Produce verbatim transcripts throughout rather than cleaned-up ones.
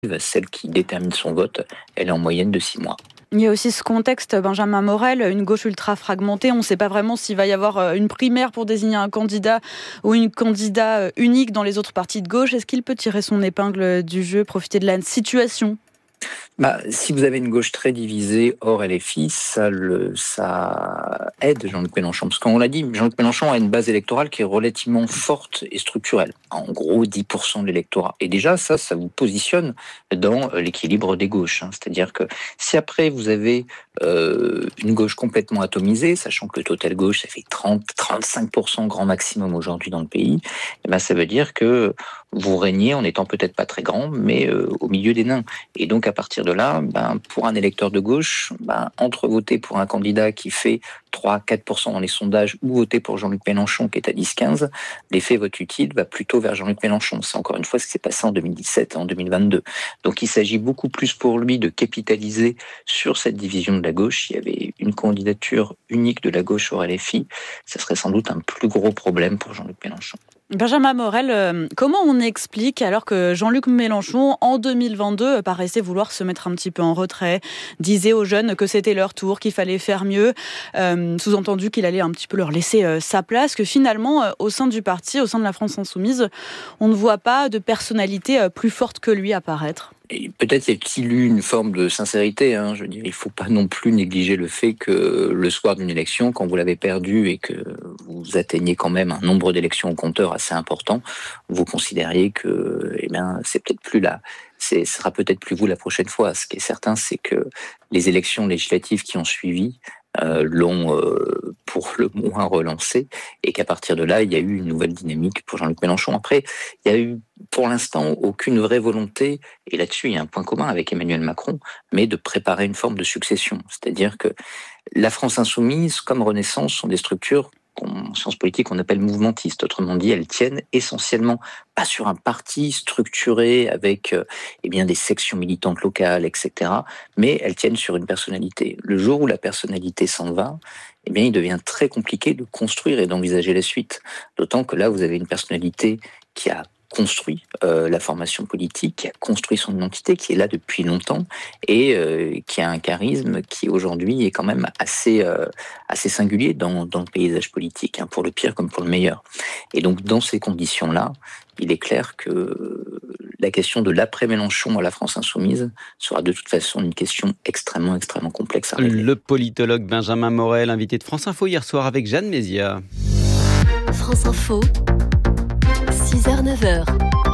celle qui détermine son vote, elle est en moyenne de six mois. Il y a aussi ce contexte, Benjamin Morel, une gauche ultra fragmentée. On ne sait pas vraiment s'il va y avoir une primaire pour désigner un candidat ou une candidat unique dans les autres partis de gauche. Est-ce qu'il peut tirer son épingle du jeu, profiter de la situation ? Bah, si vous avez une gauche très divisée, hors L F I, ça, le, ça aide Jean-Luc Mélenchon. Parce qu'on l'a dit, Jean-Luc Mélenchon a une base électorale qui est relativement forte et structurelle. En gros, dix pour cent de l'électorat. Et déjà, ça, ça vous positionne dans l'équilibre des gauches. Hein. C'est-à-dire que si après, vous avez euh, une gauche complètement atomisée, sachant que le total gauche, ça fait trente à trente-cinq pour cent grand maximum aujourd'hui dans le pays, et ben, ça veut dire que vous régnez en étant peut-être pas très grand, mais euh, au milieu des nains. Et donc, à partir de là, ben, pour un électeur de gauche, ben, entre voter pour un candidat qui fait trois à quatre pour cent dans les sondages ou voter pour Jean-Luc Mélenchon qui est à dix à quinze, l'effet vote utile va plutôt vers Jean-Luc Mélenchon. C'est encore une fois ce qui s'est passé en deux mille dix-sept et en deux mille vingt-deux. Donc il s'agit beaucoup plus pour lui de capitaliser sur cette division de la gauche. Il y avait une candidature unique de la gauche au L F I, ça serait sans doute un plus gros problème pour Jean-Luc Mélenchon. Benjamin Morel, comment on explique alors que Jean-Luc Mélenchon, en deux mille vingt-deux, paraissait vouloir se mettre un petit peu en retrait, disait aux jeunes que c'était leur tour, qu'il fallait faire mieux, euh, sous-entendu qu'il allait un petit peu leur laisser euh, sa place, que finalement, euh, au sein du parti, au sein de la France Insoumise, on ne voit pas de personnalité euh, plus forte que lui apparaître ? Et peut-être y a-t-il eu une forme de sincérité. Hein. Je veux dire, il ne faut pas non plus négliger le fait que le soir d'une élection, quand vous l'avez perdue et que vous atteignez quand même un nombre d'élections au compteur assez important, vous considériez que, eh bien, c'est peut-être plus là. Ce sera peut-être plus vous la prochaine fois. Ce qui est certain, c'est que les élections législatives qui ont suivi euh, l'ont euh, pour le moins relancé et qu'à partir de là, il y a eu une nouvelle dynamique pour Jean-Luc Mélenchon. Après, il y a eu pour l'instant aucune vraie volonté, et là-dessus il y a un point commun avec Emmanuel Macron, mais de préparer une forme de succession. C'est-à-dire que la France Insoumise, comme Renaissance, sont des structures en sciences politiques on appelle mouvementistes. Autrement dit, elles tiennent essentiellement pas sur un parti structuré avec euh, eh bien, des sections militantes locales, et cetera, mais elles tiennent sur une personnalité. Le jour où la personnalité s'en va, eh bien, il devient très compliqué de construire et d'envisager la suite. D'autant que là, vous avez une personnalité qui a construit euh, la formation politique, qui a construit son identité, qui est là depuis longtemps et euh, qui a un charisme qui aujourd'hui est quand même assez euh, assez singulier dans dans le paysage politique, hein, pour le pire comme pour le meilleur. Et donc dans ces conditions-là, il est clair que la question de l'après-Mélenchon à la France Insoumise sera de toute façon une question extrêmement extrêmement complexe à régler. Le politologue Benjamin Morel, invité de France Info hier soir avec Jeanne Mézia. France Info. six heures neuf heures.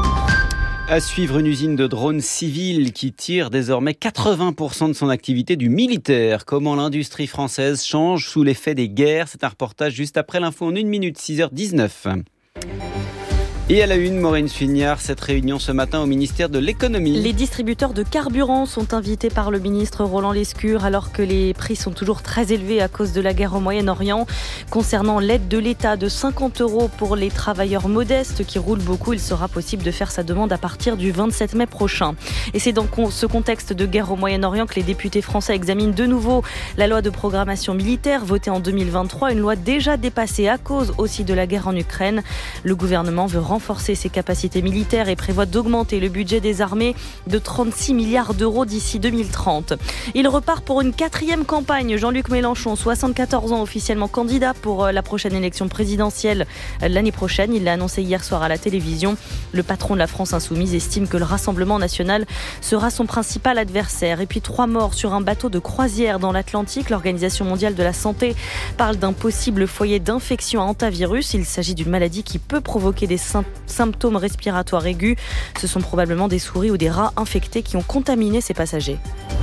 À suivre, une usine de drones civils qui tire désormais quatre-vingts pour cent de son activité du militaire. Comment l'industrie française change sous l'effet des guerres. C'est un reportage juste après l'info en une minute, six heures dix-neuf. Et à la une, Maureen Suignard, cette réunion ce matin au ministère de l'économie. Les distributeurs de carburant sont invités par le ministre Roland Lescure alors que les prix sont toujours très élevés à cause de la guerre au Moyen-Orient. Concernant l'aide de l'État de cinquante euros pour les travailleurs modestes qui roulent beaucoup, il sera possible de faire sa demande à partir du vingt-sept mai prochain. Et c'est dans ce contexte de guerre au Moyen-Orient que les députés français examinent de nouveau la loi de programmation militaire votée en deux mille vingt-trois, une loi déjà dépassée à cause aussi de la guerre en Ukraine. Le gouvernement veut renforcer ses capacités militaires et prévoit d'augmenter le budget des armées de trente-six milliards d'euros d'ici deux mille trente. Il repart pour une quatrième campagne. Jean-Luc Mélenchon, soixante-quatorze ans, officiellement candidat pour la prochaine élection présidentielle l'année prochaine. Il l'a annoncé hier soir à la télévision. Le patron de la France Insoumise estime que le Rassemblement national sera son principal adversaire. Et puis trois morts sur un bateau de croisière dans l'Atlantique. L'Organisation mondiale de la santé parle d'un possible foyer d'infection à hantavirus. Il s'agit d'une maladie qui peut provoquer des symptômes symptômes respiratoires aigus. Ce sont probablement des souris ou des rats infectés qui ont contaminé ces passagers.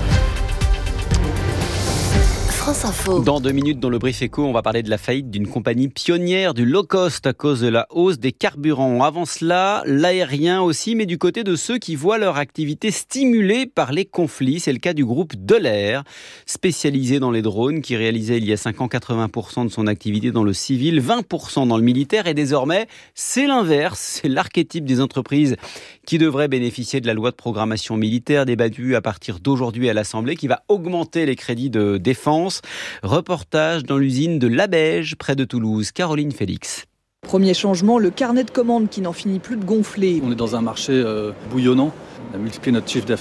France Info. Dans deux minutes, dans le Brief Éco, on va parler de la faillite d'une compagnie pionnière du low-cost à cause de la hausse des carburants. Avant cela, l'aérien aussi, mais du côté de ceux qui voient leur activité stimulée par les conflits. C'est le cas du groupe Delair, spécialisé dans les drones, qui réalisait il y a cinq ans quatre-vingts pour cent de son activité dans le civil, vingt pour cent dans le militaire. Et désormais, c'est l'inverse. C'est l'archétype des entreprises qui devraient bénéficier de la loi de programmation militaire débattue à partir d'aujourd'hui à l'Assemblée, qui va augmenter les crédits de défense. Reportage dans l'usine de Labège, près de Toulouse. Caroline Félix. Premier changement, le carnet de commandes qui n'en finit plus de gonfler. On est dans un marché euh, bouillonnant. On a multiplié notre chiffre d'affaires